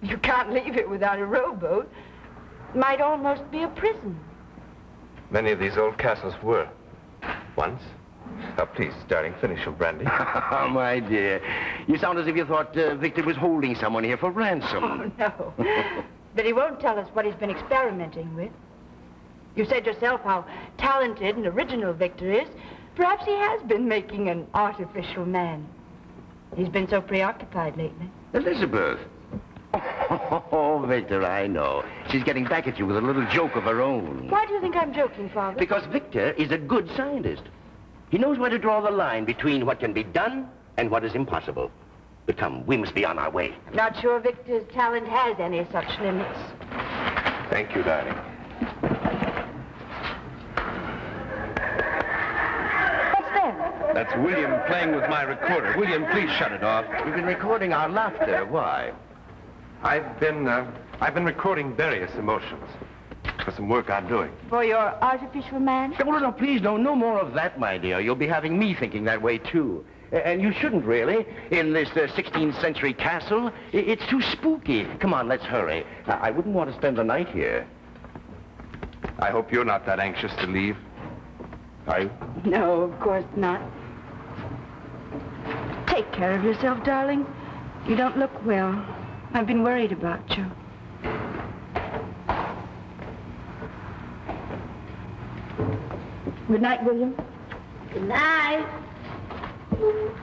You can't leave it without a rowboat. It might almost be a prison. Many of these old castles were. Once. Now, please, darling, finish your brandy. Oh, my dear. You sound as if you thought Victor was holding someone here for ransom. Oh, no. But he won't tell us what he's been experimenting with. You said yourself how talented and original Victor is. Perhaps he has been making an artificial man. He's been so preoccupied lately. Elizabeth. Oh, Victor, I know. She's getting back at you with a little joke of her own. Why do you think I'm joking, Father? Because Victor is a good scientist. He knows where to draw the line between what can be done and what is impossible. But come, we must be on our way. I'm not sure Victor's talent has any such limits. Thank you, darling. What's that? That's William playing with my recorder. William, please shut it off. We've been recording our laughter. Why? I've been recording various emotions for some work I'm doing. For your artificial man? No, please, no more of that, my dear. You'll be having me thinking that way, too. And you shouldn't, really, in this 16th century castle. It's too spooky. Come on, let's hurry. I wouldn't want to spend the night here. I hope you're not that anxious to leave. Are you? No, of course not. Take care of yourself, darling. You don't look well. I've been worried about you. Good night, William. Good night.